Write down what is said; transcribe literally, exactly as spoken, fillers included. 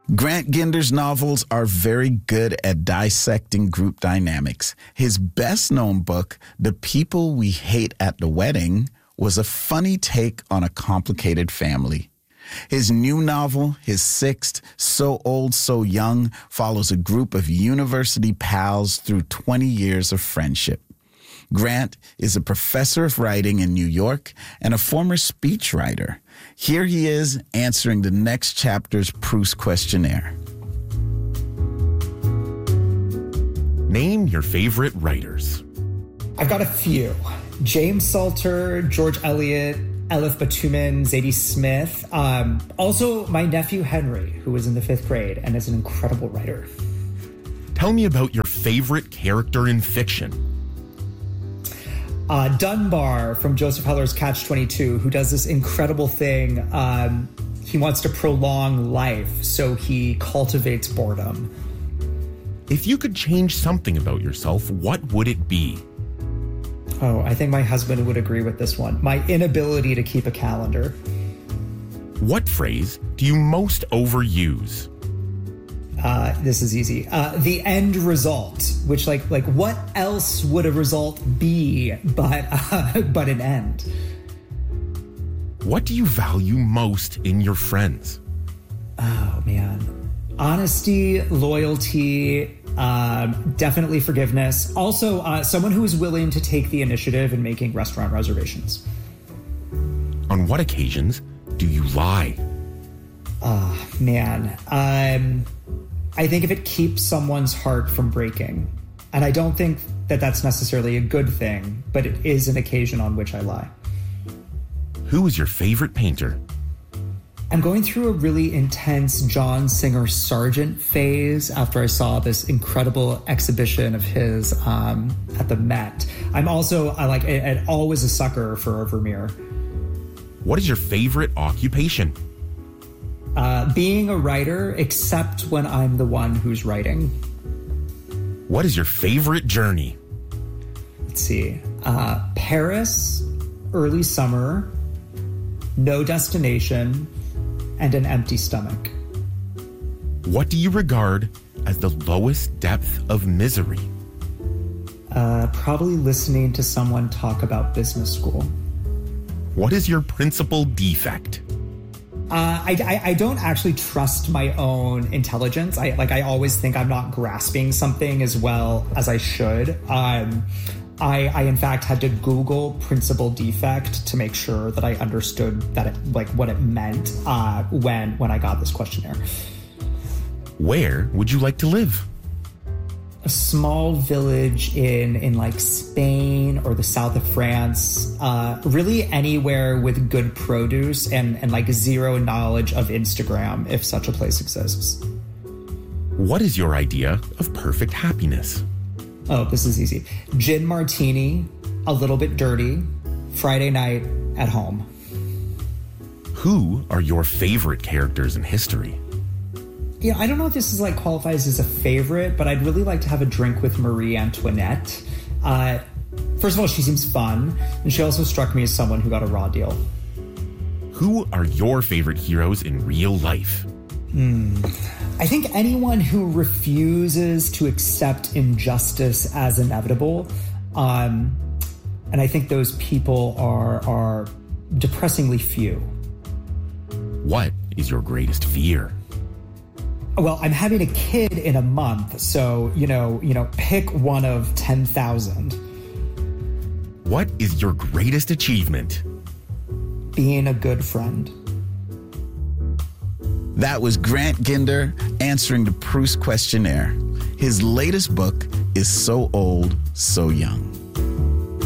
Grant Ginder's novels are very good at dissecting group dynamics. His best-known book, The People We Hate at the Wedding, was a funny take on a complicated family. His new novel, his sixth, So Old, So Young, follows a group of university pals through twenty years of friendship. Grant is a professor of writing in New York and a former speechwriter. Here he is answering the next chapter's Proust questionnaire. Name your favorite writers. I've got a few. James Salter, George Eliot, Elif Batuman, Zadie Smith. Um, also, my nephew Henry, who was in the fifth grade and is an incredible writer. Tell me about your favorite character in fiction. Uh, Dunbar from Joseph Heller's Catch twenty-two, who does this incredible thing. Um, he wants to prolong life, so he cultivates boredom. If you could change something about yourself, what would it be? Oh, I think my husband would agree with this one. My inability to keep a calendar. What phrase do you most overuse? Uh, this is easy. Uh, the end result, which like like what else would a result be but uh, but an end? What do you value most in your friends? Oh man, honesty, loyalty, um, definitely forgiveness. Also, uh, someone who is willing to take the initiative in making restaurant reservations. On what occasions do you lie? Oh man. Um, I think if it keeps someone's heart from breaking, and I don't think that that's necessarily a good thing, but it is an occasion on which I lie. Who is your favorite painter? I'm going through a really intense John Singer Sargent phase after I saw this incredible exhibition of his um, at the Met. I'm also I like I, I'm always a sucker for Vermeer. What is your favorite occupation? Uh, being a writer, except when I'm the one who's writing. What is your favorite journey? Let's see. Uh, Paris, early summer, no destination, and an empty stomach. What do you regard as the lowest depth of misery? Uh, probably listening to someone talk about business school. What is your principal defect? Uh, I, I, I don't actually trust my own intelligence. I like I always think I'm not grasping something as well as I should. Um, I, I in fact had to Google principal defect to make sure that I understood that it, like what it meant uh, when when I got this questionnaire. Where would you like to live? A small village in in like Spain or the south of France, uh, really anywhere with good produce and, and like zero knowledge of Instagram, if such a place exists. What is your idea of perfect happiness? Oh, this is easy. Gin martini, a little bit dirty, Friday night at home. Who are your favorite characters in history? Yeah, I don't know if this is like qualifies as a favorite, but I'd really like to have a drink with Marie Antoinette. Uh, first of all, she seems fun, and she also struck me as someone who got a raw deal. Who are your favorite heroes in real life? Hmm. I think anyone who refuses to accept injustice as inevitable, um, and I think those people are are depressingly few. What is your greatest fear? Well, I'm having a kid in a month, so, you know, you know, pick one of ten thousand. What is your greatest achievement? Being a good friend. That was Grant Ginder answering the Proust questionnaire. His latest book is So Old, So Young.